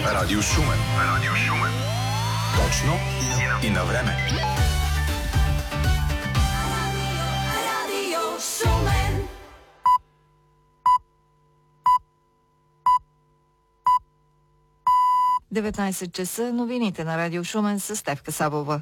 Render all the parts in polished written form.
Радио Шумен. Радио Шумен. Точно и на време. Радио Шумен. Деветнайсет часа, новините на Радио Шумен с Стефка Сабова.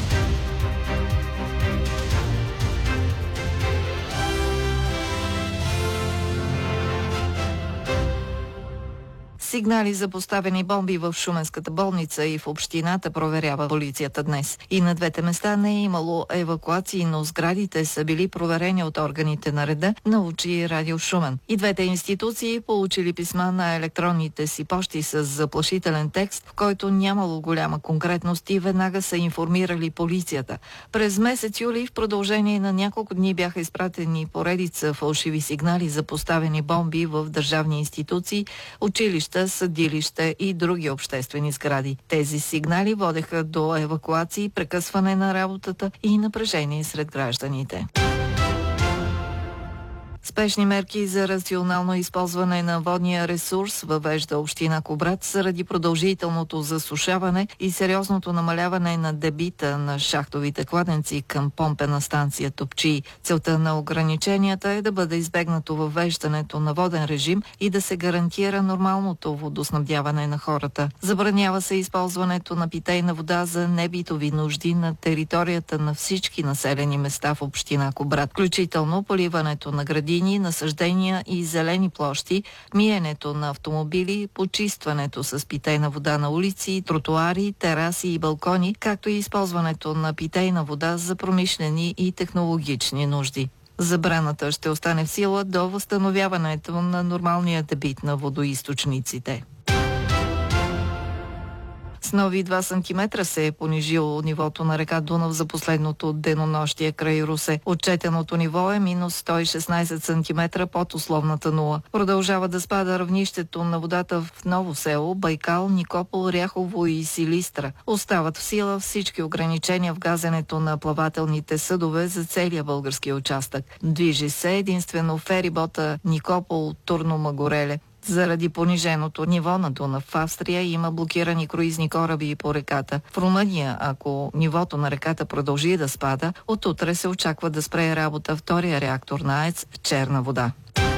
Сигнали за поставени бомби в Шуменската болница и в общината проверява полицията днес. И на двете места не е имало евакуации, но сградите са били проверени от органите на реда, научи Радио Шумен. И двете институции получили писма на електронните си пощи с заплашителен текст, в който нямало голяма конкретност и веднага са информирали полицията. През месец юли в продължение на няколко дни бяха изпратени поредица фалшиви сигнали за поставени бомби в държавни институции, училища, съдилища и други обществени сгради. Тези сигнали водеха до евакуации, прекъсване на работата и напрежение сред гражданите. Спешни мерки за рационално използване на водния ресурс въвежда община Кубрат заради продължителното засушаване и сериозното намаляване на дебита на шахтовите кладенци към помпена станция Топчий. Целта на ограниченията е да бъде избегнато въвеждането на воден режим и да се гарантира нормалното водоснабдяване на хората. Забранява се използването на питейна вода за небитови нужди на територията на всички населени места в община Кубрат, включително поливането на градини, насъждения и зелени площи, миенето на автомобили, почистването с питейна вода на улици, тротуари, тераси и балкони, както и използването на питейна вода за промишлени и технологични нужди. Забраната ще остане в сила до възстановяването на нормалния дебит на водоизточниците. С нови 2 сантиметра се е понижило нивото на река Дунав за последното денонощие край Русе. Отчетеното ниво е минус 116 сантиметра под условната нула. Продължава да спада равнището на водата в Ново село, Байкал, Никопол, Ряхово и Силистра. Остават в сила всички ограничения в газенето на плавателните съдове за целия български участък. Движи се единствено ферибота Никопол, Турно Магореле. Заради пониженото ниво на Дунав в Австрия има блокирани круизни кораби по реката. В Румъния, ако нивото на реката продължи да спада, от утре се очаква да спре работа втория реактор на АЕЦ Черна вода.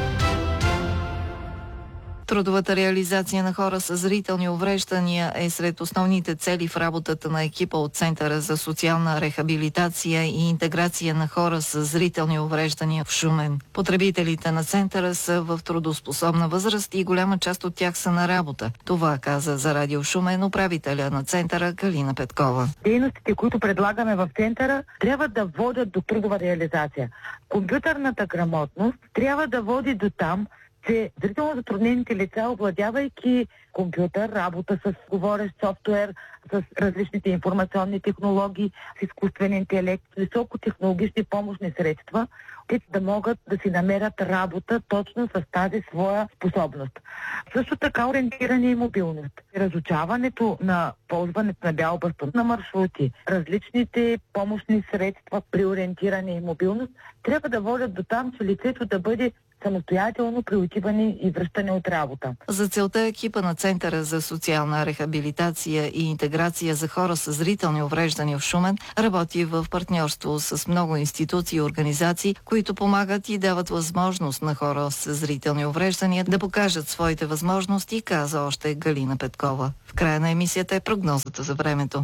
Трудовата реализация на хора с зрителни увреждания е сред основните цели в работата на екипа от Центъра за социална рехабилитация и интеграция на хора с зрителни увреждания в Шумен. Потребителите на Центъра са в трудоспособна възраст и голяма част от тях са на работа. Това каза за Радио Шумен управителя на Центъра Галина Петкова. Дейностите, които предлагаме в Центъра, трябва да водят до трудова реализация. Компютърната грамотност трябва да води до там, че зрително затруднените лица, овладявайки компютър, работа с говорещ софтуер, с различните информационни технологии, с изкуствен интелект, високотехнологични помощни средства, те да могат да си намерят работа точно с тази своя способност. Също така ориентиране и мобилност. Разучаването на ползването на бял бастун на маршрути, различните помощни средства при ориентиране и мобилност трябва да водят до там, че лицето да бъде самостоятелно при отиване и връщане от работа. За целта екипа на Центъра за социална рехабилитация и интеграция за хора с зрителни увреждания в Шумен работи в партньорство с много институции и организации, които помагат и дават възможност на хора с зрителни увреждания да покажат своите възможности, каза още Галина Петкова. В края на емисията е прогнозата за времето.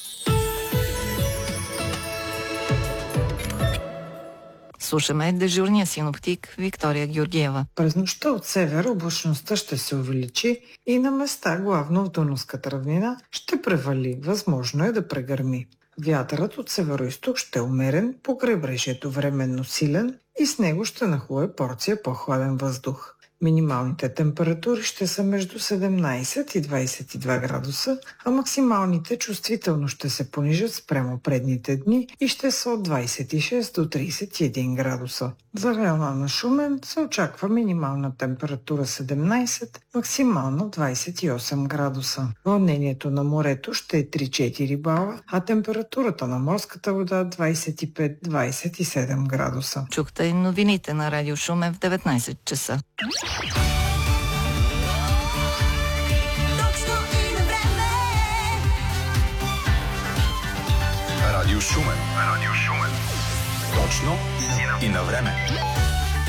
Слушаме дежурния синоптик Виктория Георгиева. През нощта от север облачността ще се увеличи и на места, главно в Дунавската равнина, ще превали. Възможно е да прегърми. Вятърът от североизток ще е умерен, по крайбрежието временно силен и с него ще нахлуе порция по-хладен въздух. Минималните температури ще са между 17 и 22 градуса, а максималните чувствително ще се понижат спрямо предните дни и ще са от 26 до 31 градуса. За района на Шумен се очаква минимална температура 17, максимална 28 градуса. Вълнението на морето ще е 3-4 бала, а температурата на морската вода 25-27 градуса. Чухте новините на Радио Шумен в 19 часа. Точно и Радио Шумен. Радио Шумен. Точно и на време.